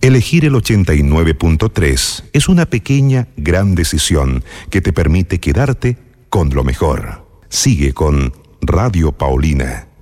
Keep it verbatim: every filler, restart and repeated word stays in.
Elegir el ochenta y nueve punto tres es una pequeña, gran decisión que te permite quedarte con lo mejor. Sigue con Radio Paulina.